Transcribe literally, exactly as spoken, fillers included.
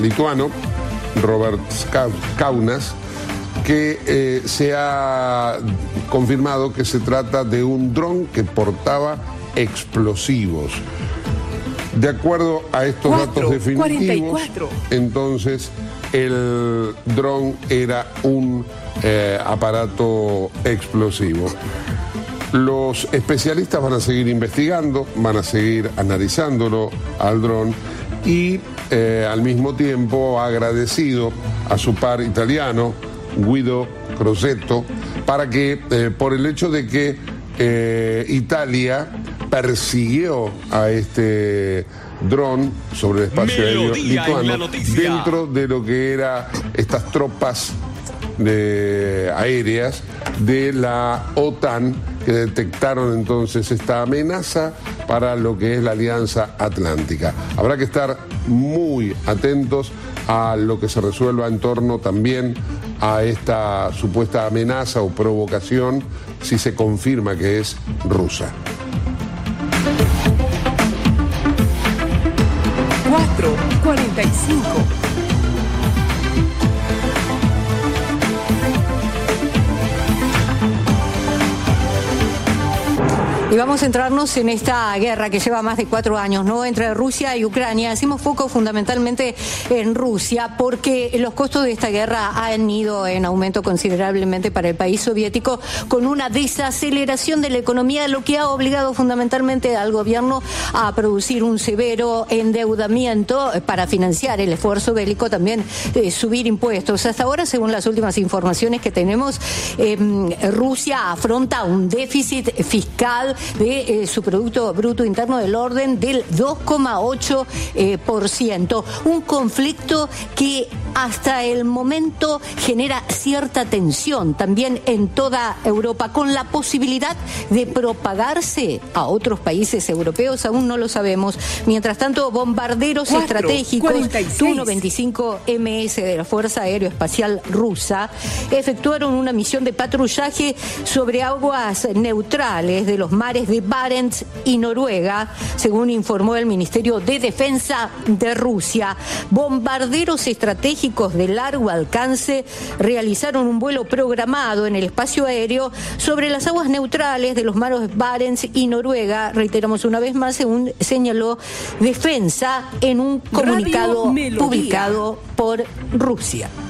lituano, Robert Kaunas, que eh, se ha confirmado que se trata de un dron que portaba explosivos. De acuerdo a estos Cuatro, datos definitivos, cuarenta y cuatro. entonces el dron era un eh, aparato explosivo. Los especialistas van a seguir investigando, van a seguir analizándolo al dron y eh, al mismo tiempo ha agradecido a su par italiano, Guido Crosetto, para que eh, por el hecho de que eh, Italia persiguió a este dron sobre el espacio aéreo lituano dentro de lo que era estas tropas de, aéreas de la OTAN, que detectaron entonces esta amenaza para lo que es la Alianza Atlántica. Habrá que estar muy atentos a lo que se resuelva en torno también a esta supuesta amenaza o provocación, si se confirma que es rusa. cuatro cuarenta y cinco. Y vamos a centrarnos en esta guerra que lleva más de cuatro años, ¿no?, entre Rusia y Ucrania. Hacemos foco fundamentalmente en Rusia porque los costos de esta guerra han ido en aumento considerablemente para el país soviético, con una desaceleración de la economía, lo que ha obligado fundamentalmente al gobierno a producir un severo endeudamiento para financiar el esfuerzo bélico, también eh, subir impuestos. Hasta ahora, según las últimas informaciones que tenemos, eh, Rusia afronta un déficit fiscal de eh, su Producto Bruto Interno del orden del dos coma ocho por ciento. Eh, un conflicto que hasta el momento genera cierta tensión también en toda Europa, con la posibilidad de propagarse a otros países europeos, aún no lo sabemos. Mientras tanto, bombarderos cuatro, estratégicos Tu noventa y cinco eme ese de la Fuerza Aeroespacial Rusa efectuaron una misión de patrullaje sobre aguas neutrales de los mares de Barents y Noruega, según informó el Ministerio de Defensa de Rusia. Bombarderos estratégicos de largo alcance realizaron un vuelo programado en el espacio aéreo sobre las aguas neutrales de los mares Barents y Noruega, reiteramos una vez más, según señaló Defensa en un comunicado publicado por Rusia.